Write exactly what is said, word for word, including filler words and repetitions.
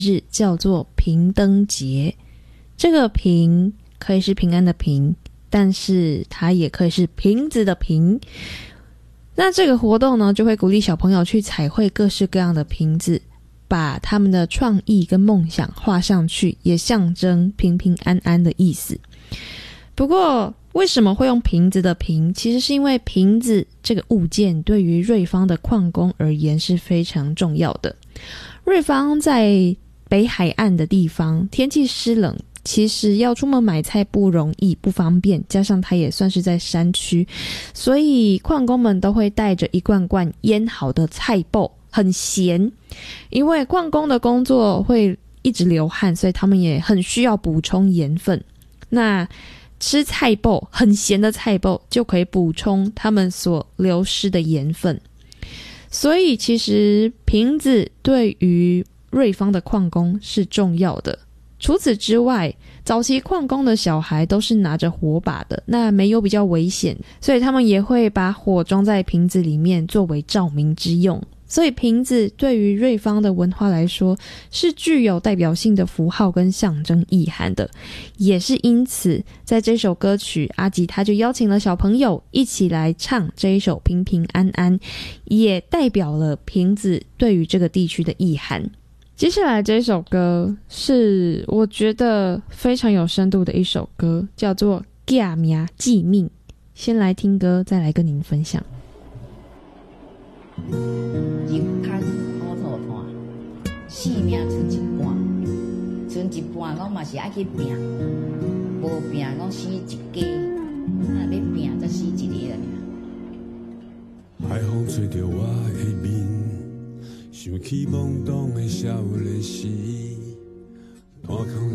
日叫做平灯节。这个平可以是平安的平，但是它也可以是瓶子的瓶。那这个活动呢，就会鼓励小朋友去彩绘各式各样的瓶子，把他们的创意跟梦想画上去，也象征平平安安的意思。不过为什么会用瓶子的瓶？其实是因为瓶子这个物件对于瑞芳的矿工而言是非常重要的。瑞芳在北海岸的地方，天气湿冷，其实要出门买菜不容易不方便，加上它也算是在山区，所以矿工们都会带着一罐罐腌好的菜脯，很咸。因为矿工的工作会一直流汗，所以他们也很需要补充盐分。那吃菜脯，很咸的菜脯就可以补充他们所流失的盐分。所以其实瓶子对于瑞芳的矿工是重要的。除此之外，早期矿工的小孩都是拿着火把的，那煤油比较危险，所以他们也会把火装在瓶子里面作为照明之用。所以瓶子对于瑞芳的文化来说是具有代表性的符号跟象征意涵的。也是因此在这首歌曲，阿吉他就邀请了小朋友一起来唱这一首平平安安，也代表了瓶子对于这个地区的意涵。接下来这首歌是我觉得非常有深度的一首歌，叫做寄命寄命。先来听歌，再来跟您分享。 人摊好讨摊，性命剩一半，剩一半我嘛是爱去拼，无拼我死一家，那要拼才死一个尔。 海风吹着我的面，想起懵懂的少年时，